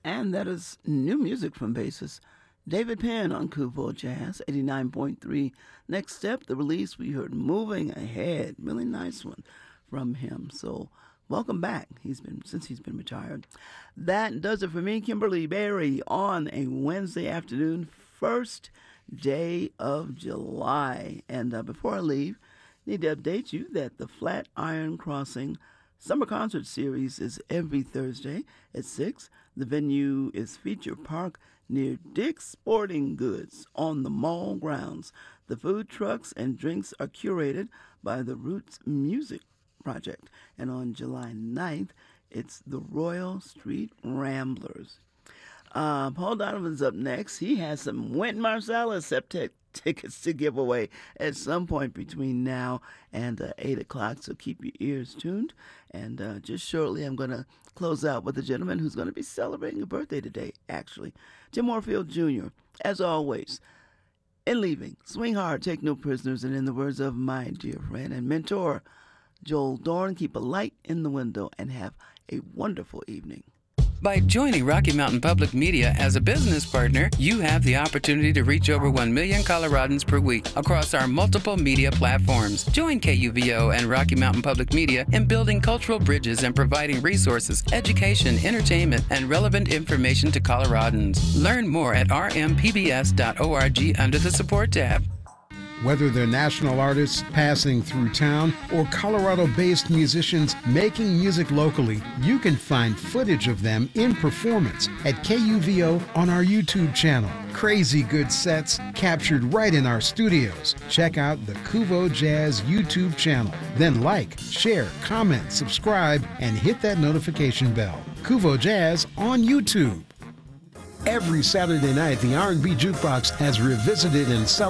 And that is new music from bassist David Penn on Kuvo Jazz 89.3. Next step, the release we heard Moving Ahead. Really nice one from him. So welcome back. He's been retired. That does it for me, Kimberly Berry, on a Wednesday afternoon, first day of July. And before I leave, I need to update you that the Flatiron Crossing Summer Concert Series is every Thursday at 6. The venue is Feature Park near Dick's Sporting Goods on the mall grounds. The food trucks and drinks are curated by the Roots Music Project. And on July 9th, it's the Royal Street Ramblers. Paul Donovan's up next. He has some Wynton Marsalis Septet tickets to give away at some point between now and 8 o'clock, so keep your ears tuned. And just shortly, I'm going to close out with a gentleman who's going to be celebrating a birthday today, actually. Tim Warfield Jr., as always, in leaving, swing hard, take no prisoners, and in the words of my dear friend and mentor, Joel Dorn, keep a light in the window and have a wonderful evening. By joining Rocky Mountain Public Media as a business partner, you have the opportunity to reach over 1 million Coloradans per week across our multiple media platforms. Join KUVO and Rocky Mountain Public Media in building cultural bridges and providing resources, education, entertainment, and relevant information to Coloradans. Learn more at rmpbs.org under the Support tab. Whether they're national artists passing through town or Colorado-based musicians making music locally, you can find footage of them in performance at KUVO on our YouTube channel. Crazy good sets captured right in our studios. Check out the Kuvo Jazz YouTube channel. Then like, share, comment, subscribe, and hit that notification bell. Kuvo Jazz on YouTube. Every Saturday night, the R&B Jukebox has revisited and celebrated